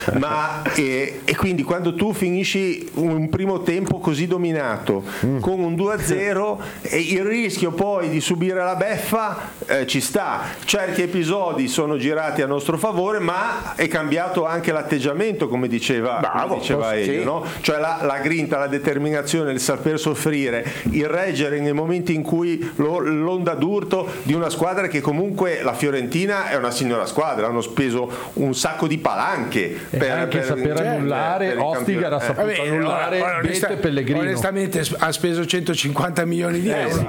E quindi quando tu finisci un primo tempo così dominato con un 2-0, il rischio poi di subire la beffa ci sta. Certi episodi sono girati a nostro favore, ma è cambiato anche l'atteggiamento, come diceva Elio, sì. no? Cioè la grinta, la determinazione, il saper soffrire, il reggere nei momenti in cui l'onda d'urto di una squadra che comunque, la Fiorentina è una signora squadra, hanno speso un sacco di palanche per saper annullare. Ostigar ha saputo annullare Bete, Pellegrino. Onestamente ha speso 150 milioni di euro.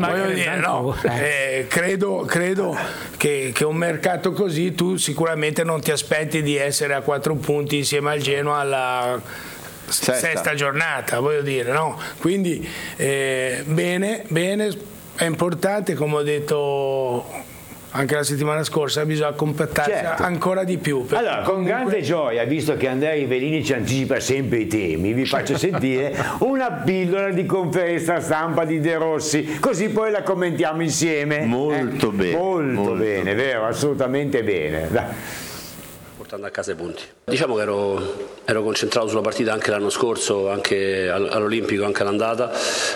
Credo che un mercato così tu sicuramente non ti aspetti di essere a 4 punti insieme al Genoa alla sesta giornata, voglio dire, no? Quindi bene, è importante, come ho detto anche la settimana scorsa, bisogna compattarsi ancora di più. Allora, con grande gioia, visto che Andrea Rivellini ci anticipa sempre i temi, vi faccio sentire una pillola di conferenza stampa di De Rossi, così poi la commentiamo insieme. Molto bene. Molto bene, vero? Assolutamente bene. Dai. Portando a casa i punti. Diciamo che ero concentrato sulla partita anche l'anno scorso, anche all'Olimpico, anche all'andata.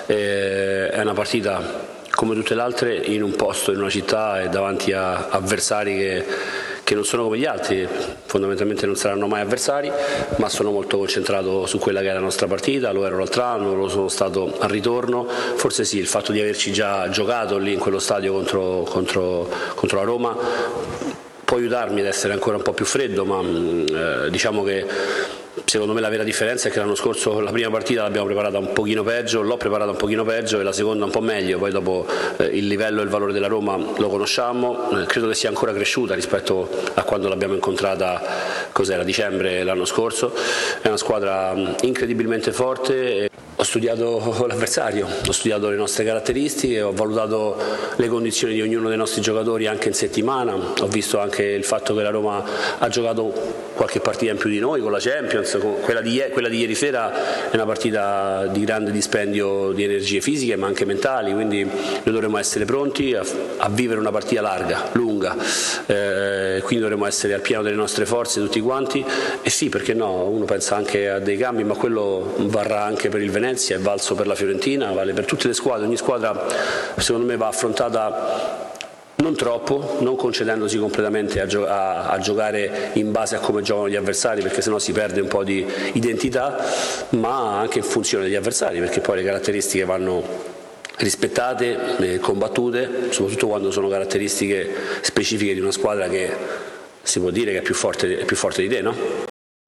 È una partita come tutte le altre, in un posto, in una città e davanti a avversari che non sono come gli altri, fondamentalmente non saranno mai avversari, ma sono molto concentrato su quella che è la nostra partita. Lo ero l'altro anno, lo sono stato al ritorno. Forse sì, il fatto di averci già giocato lì in quello stadio contro la Roma può aiutarmi ad essere ancora un po' più freddo, ma diciamo che secondo me la vera differenza è che l'anno scorso la prima partita l'abbiamo preparata un pochino peggio, l'ho preparata un pochino peggio, e la seconda un po' meglio. Poi dopo il livello e il valore della Roma lo conosciamo, credo che sia ancora cresciuta rispetto a quando l'abbiamo incontrata, cos'era, dicembre l'anno scorso. È una squadra incredibilmente forte. Ho studiato l'avversario, ho studiato le nostre caratteristiche, ho valutato le condizioni di ognuno dei nostri giocatori anche in settimana, ho visto anche il fatto che la Roma ha giocato qualche partita in più di noi con la Champions. Quella di ieri sera è una partita di grande dispendio di energie fisiche ma anche mentali, quindi noi dovremo essere pronti a vivere una partita larga, lunga, quindi dovremo essere al pieno delle nostre forze tutti quanti. E sì, perché no, uno pensa anche a dei cambi, ma quello varrà anche per il Venezia, è valso per la Fiorentina, vale per tutte le squadre. Ogni squadra secondo me va affrontata non troppo, non concedendosi completamente a giocare in base a come giocano gli avversari, perché sennò si perde un po' di identità, ma anche in funzione degli avversari, perché poi le caratteristiche vanno rispettate, combattute, soprattutto quando sono caratteristiche specifiche di una squadra che si può dire che è più forte di te, no?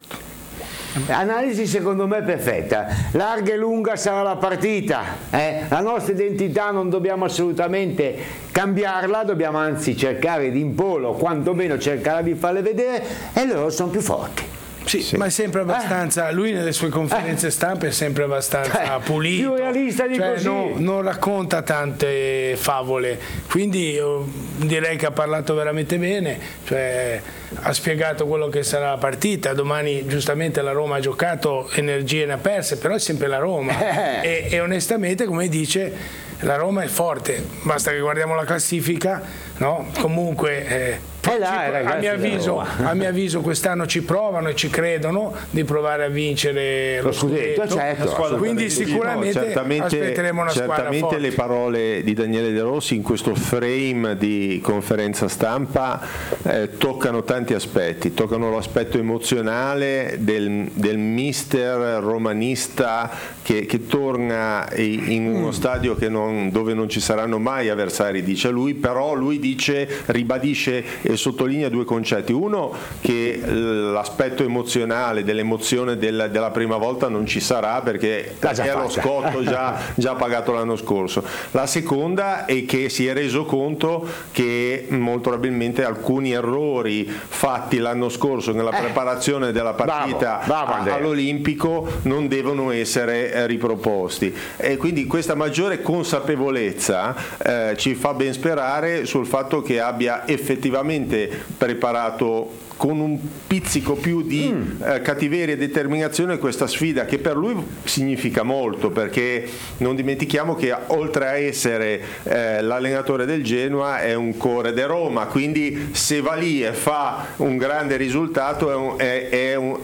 Analisi secondo me perfetta. Larga e lunga sarà la partita, la nostra identità non dobbiamo assolutamente cambiarla, dobbiamo anzi cercare di imporlo, quantomeno cercare di farle vedere, e loro sono più forti. Sì, ma è sempre abbastanza, lui nelle sue conferenze stampa è sempre abbastanza pulito, più realista di così. Non racconta tante favole, quindi io direi che ha parlato veramente bene, cioè ha spiegato quello che sarà la partita. Domani giustamente la Roma ha giocato, energie ne ha perse, però è sempre la Roma e onestamente, come dice, la Roma è forte, basta che guardiamo la classifica, no? Comunque a mio avviso quest'anno ci provano e ci credono di provare a vincere lo scudetto, certo. Quindi sicuramente aspetteremo una squadra forte. Le parole di Daniele De Rossi in questo frame di conferenza stampa toccano tanti aspetti, toccano l'aspetto emozionale del mister romanista che torna in uno stadio dove non ci saranno mai avversari, dice lui, però lui ribadisce e sottolinea due concetti: uno, che l'aspetto emozionale dell'emozione della prima volta non ci sarà perché è lo scotto già pagato l'anno scorso; la seconda è che si è reso conto che molto probabilmente alcuni errori fatti l'anno scorso nella preparazione della partita all'Olimpico non devono essere riproposti, e quindi questa maggiore consapevolezza ci fa ben sperare sul fatto che abbia effettivamente preparato con un pizzico più di cattiveria e determinazione questa sfida, che per lui significa molto, perché non dimentichiamo che oltre a essere l'allenatore del Genoa è un core de Roma, quindi se va lì e fa un grande risultato è